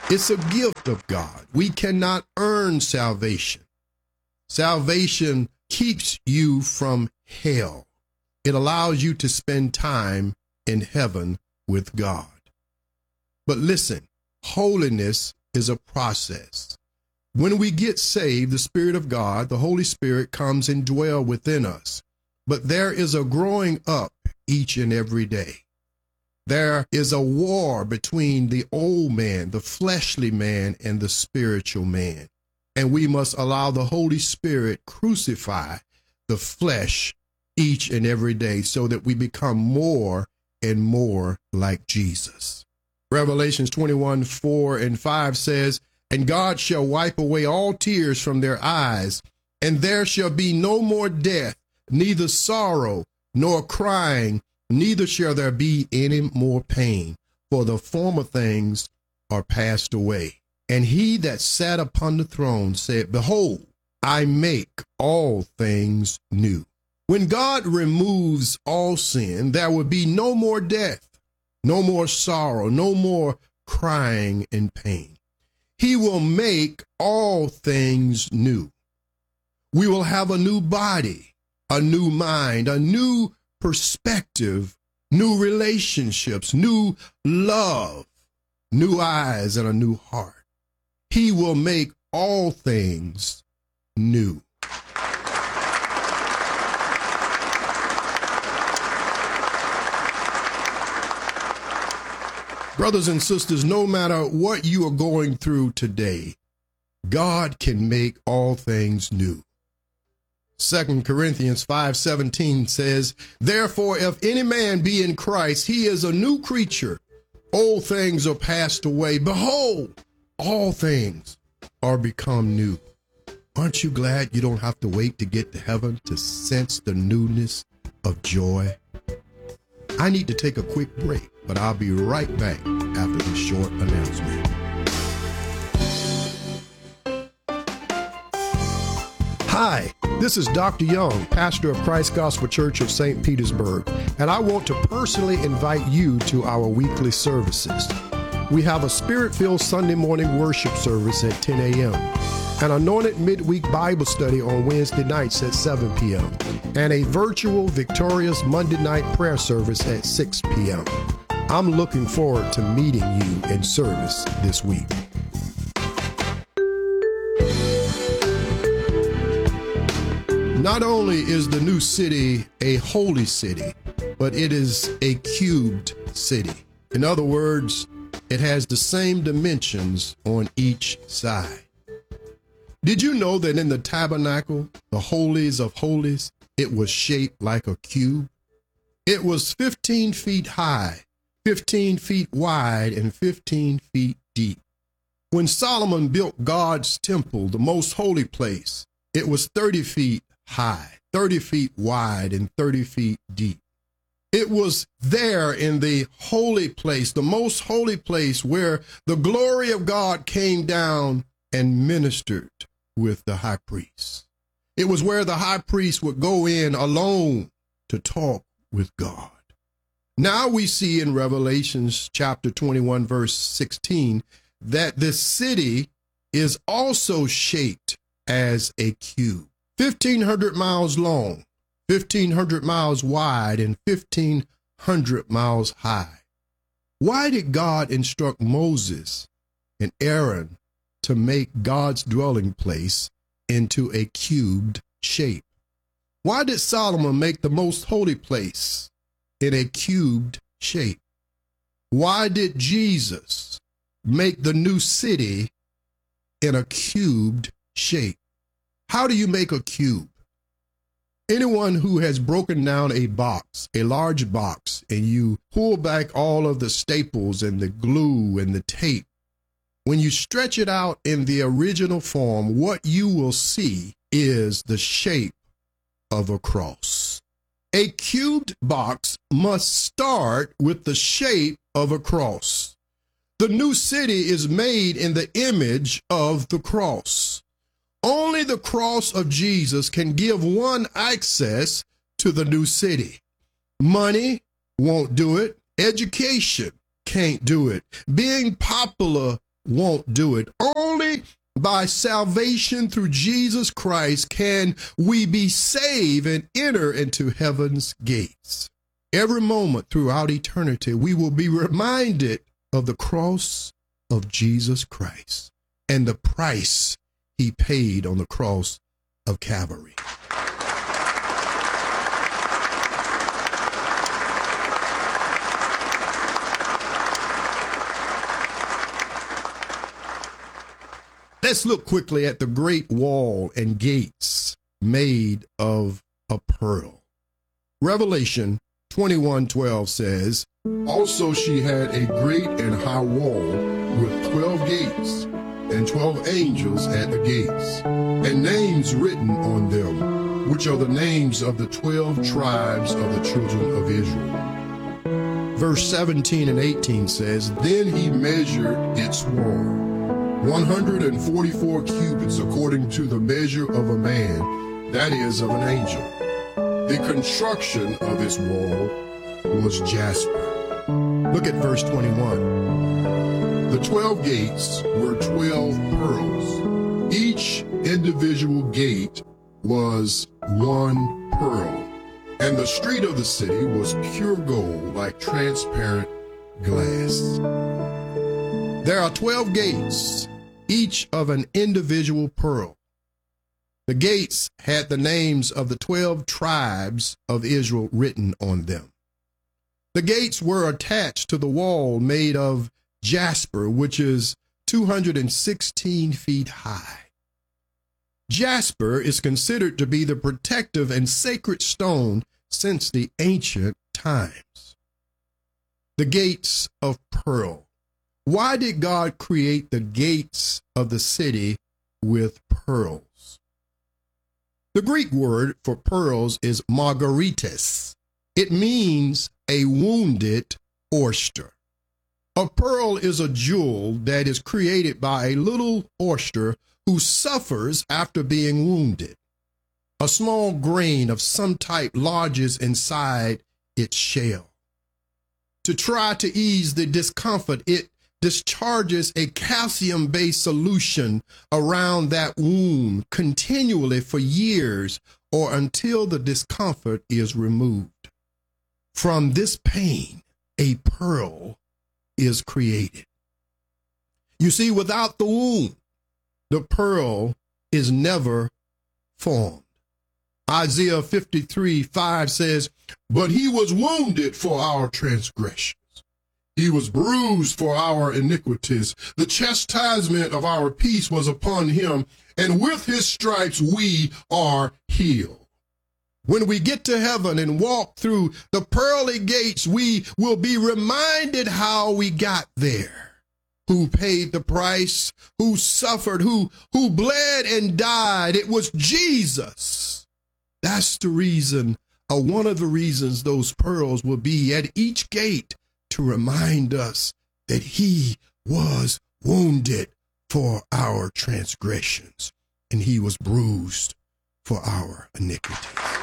It's a gift of God. We cannot earn salvation. Salvation keeps you from hell. It allows you to spend time in heaven with God. But listen, holiness is a process. When we get saved, the Spirit of God, the Holy Spirit, comes and dwells within us. But there is a growing up each and every day. There is a war between the old man, the fleshly man, and the spiritual man. And we must allow the Holy Spirit crucify the flesh each and every day so that we become more and more like Jesus. Revelations 21:4-5 says, "And God shall wipe away all tears from their eyes, and there shall be no more death, neither sorrow nor crying, neither shall there be any more pain, for the former things are passed away." And he that sat upon the throne said, "Behold, I make all things new." When God removes all sin, there will be no more death, no more sorrow, no more crying and pain. He will make all things new. We will have a new body, a new mind, a new perspective, new relationships, new love, new eyes, and a new heart. He will make all things new. Brothers and sisters, no matter what you are going through today, God can make all things new. 2 Corinthians 5:17 says, "Therefore, if any man be in Christ, he is a new creature. Old things are passed away. Behold, all things are become new." Aren't you glad you don't have to wait to get to heaven to sense the newness of joy? I need to take a quick break, but I'll be right back after this short announcement. Hi, this is Dr. Young, pastor of Christ Gospel Church of St. Petersburg, and I want to personally invite you to our weekly services. We have a Spirit-filled Sunday morning worship service at 10 a.m., an anointed midweek Bible study on Wednesday nights at 7 p.m., and a virtual Victorious Monday night prayer service at 6 p.m. I'm looking forward to meeting you in service this week. Not only is the new city a holy city, but it is a cubed city. In other words, it has the same dimensions on each side. Did you know that in the tabernacle, the holies of holies, it was shaped like a cube? It was 15 feet high, 15 feet wide, and 15 feet deep. When Solomon built God's temple, the most holy place, it was 30 feet high, 30 feet wide, and 30 feet deep. It was there in the holy place, the most holy place, where the glory of God came down and ministered with the high priest. It was where the high priest would go in alone to talk with God. Now we see in Revelations chapter 21, verse 16, that this city is also shaped as a cube, 1,500 miles long, 1,500 miles wide, and 1,500 miles high. Why did God instruct Moses and Aaron to make God's dwelling place into a cubed shape? Why did Solomon make the most holy place in a cubed shape? Why did Jesus make the new city in a cubed shape? How do you make a cube? Anyone who has broken down a box, a large box, and you pull back all of the staples and the glue and the tape, when you stretch it out in the original form, what you will see is the shape of a cross. A cubed box must start with the shape of a cross. The new city is made in the image of the cross. Only the cross of Jesus can give one access to the new city. Money won't do it. Education can't do it. Being popular won't do it. Only by salvation through Jesus Christ can we be saved and enter into heaven's gates. Every moment throughout eternity, we will be reminded of the cross of Jesus Christ and the price he paid on the cross of Calvary. Let's look quickly at the great wall and gates made of a pearl. Revelation 21:12 says, "Also she had a great and high wall with 12 gates, and 12 angels at the gates, and names written on them, which are the names of the 12 tribes of the children of Israel." Verse 17 and 18 says, "Then he measured its wall, 144 cubits according to the measure of a man, that is, of an angel. The construction of its wall was jasper." Look at verse 21. The 12 gates were 12 pearls. Each individual gate was one pearl, and the street of the city was pure gold like transparent glass. There are 12 gates, each of an individual pearl. The gates had the names of the 12 tribes of Israel written on them. The gates were attached to the wall made of jasper, which is 216 feet high. Jasper is considered to be the protective and sacred stone since the ancient times. The gates of pearl. Why did God create the gates of the city with pearls? The Greek word for pearls is margaritas. It means a wounded oyster. A pearl is a jewel that is created by a little oyster who suffers after being wounded. A small grain of some type lodges inside its shell. To try to ease the discomfort, it discharges a calcium-based solution around that wound continually for years or until the discomfort is removed. From this pain, a pearl is created. You see, without the wound, the pearl is never formed. Isaiah 53:5 says, "But he was wounded for our transgressions. He was bruised for our iniquities. The chastisement of our peace was upon him, and with his stripes we are healed." When we get to heaven and walk through the pearly gates, we will be reminded how we got there, who paid the price, who suffered, who bled and died. It was Jesus. That's the reason, one of the reasons those pearls will be at each gate, to remind us that he was wounded for our transgressions and he was bruised for our iniquities.